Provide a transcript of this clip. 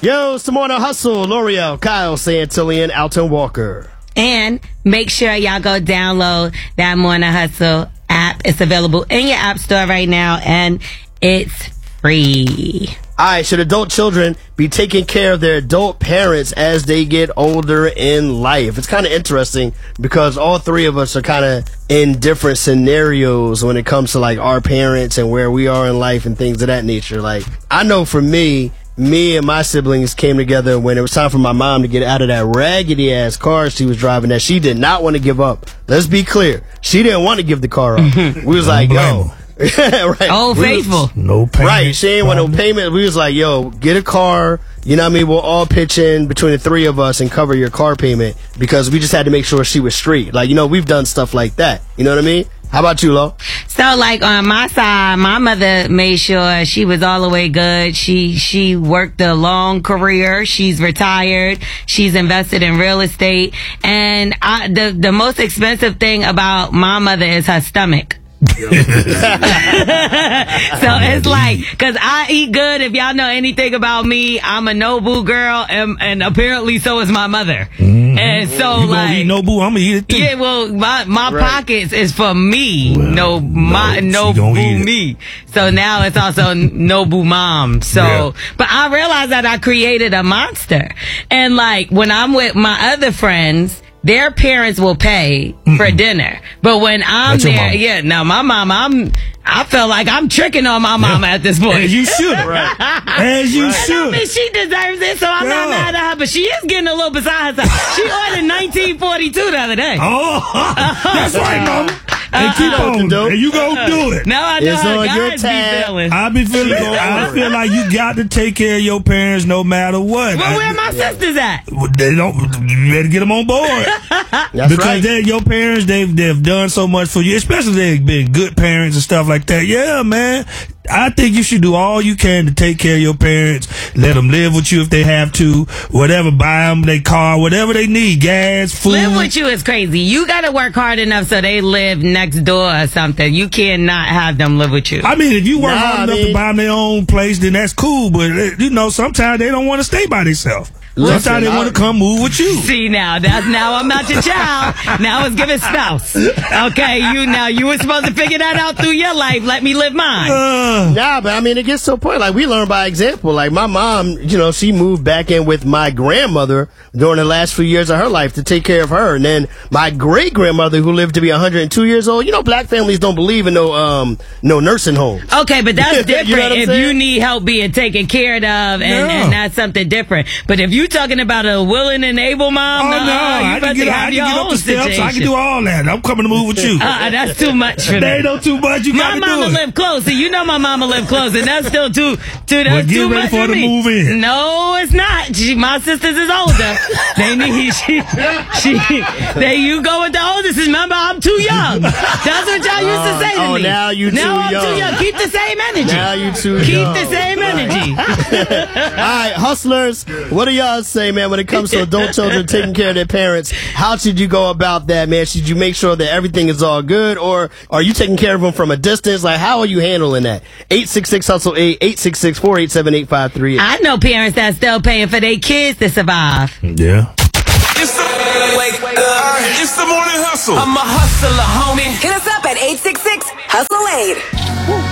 Yo, it's the Morning Hustle. L'Oreal, Kyle, Santillian, Alton Walker. And make sure y'all go download that Morning Hustle app. It's available in your app store right now, and it's free. All right, should adult children be taking care of their adult parents as they get older in life? It's kind of interesting because all three of us are kind of in different scenarios when it comes to like our parents and where we are in life and things of that nature. Like, I know for me and my siblings came together when it was time for my mom to get out of that raggedy ass car she was driving that she did not want to give up. Let's be clear. She didn't want to give the car up. We was like, yo. Right. Oh, faithful. No payment. Right. She ain't want no payment. We was like, yo, get a car. You know what I mean? We'll all pitch in between the three of us and cover your car payment because we just had to make sure she was straight. Like, you know, we've done stuff like that. You know what I mean? How about you, Lo? So, like, on my side, my mother made sure she was all the way good. She worked a long career. She's retired. She's invested in real estate. And the most expensive thing about my mother is her stomach. So it's like, cause I eat good. If y'all know anything about me, I'm a Nobu girl, and apparently so is my mother. Mm-hmm. And so you like, eat Nobu, I'm gonna eat it too. Yeah, well, my Right. pockets is for me. Well, Nobu me. So now it's also Nobu mom. So, Yeah. but I realized that I created a monster. And like, when I'm with my other friends, their parents will pay for dinner. But when I'm That's your there, mama. yeah, now my mama, I feel like I'm tricking on my mama at this point. As you should. Right. As you I should. mean, she deserves it, so I'm not Yeah. mad at her. But she is getting a little beside herself. She ordered 1942 the other day. Oh, that's right, mama. And keep know what to on. do. And you gonna do it. Now I know It's how on your guys tab. be feeling. I feel like you got to take care of your parents no matter what. Well, where my sisters at? They don't. You better get them on board. That's Because right. they're your parents, they've done so much for you, especially they've been good parents and stuff like that. Yeah, man. I think you should do all you can to take care of your parents. Let them live with you if they have to. Whatever, buy them their car, whatever they need, gas, food. Live with you is crazy. You got to work hard enough so they live next door or something. You cannot have them live with you. I mean, if you work Nah, hard enough to buy them their own place, then that's cool. But you know, sometimes they don't want to stay by themselves. Listen, Sometimes they want to come move with you. See now I'm not your child. Now it's giving spouse. Okay, you were supposed to figure that out through your life. Let me live mine. Nah, but I mean, it gets to a point, like, we learn by example. Like, my mom, you know, she moved back in with my grandmother during the last few years of her life to take care of her. And then my great-grandmother, who lived to be 102 years old, you know, black families don't believe in no nursing homes. Okay, but that's different. You know what I'm if saying? you need help being taken care of, and that's something different. But if you talking about a willing and able mom, Oh no, you I better can have get your up own the steps. situation. I can do all that. I'm coming to move with you. That's too much for They me. ain't no too much. You got My to mama do it. lived close, and you know my mama lived close, and that's still too Well, that's get too ready much for her to me. move in. No, it's not. My sisters is older. They need you go with the oldest. Remember, I'm too young. That's what y'all used to say to me. Now you too Now I'm young. too young. Keep the same energy. Now you too Keep young. the same energy. All right, hustlers, what do y'all say, man, when it comes to adult children taking care of their parents? How should you go about that, man? Should you make sure that everything is all good, or are you taking care of them from a distance? Like, how are you handling that? 866-HUSTLE-8, 866-487-8538. I know parents that still paying for their kids to survive. Yeah. It's the morning hustle. I'm a hustler, homie. Hit us up at 866-HUSTLE-8.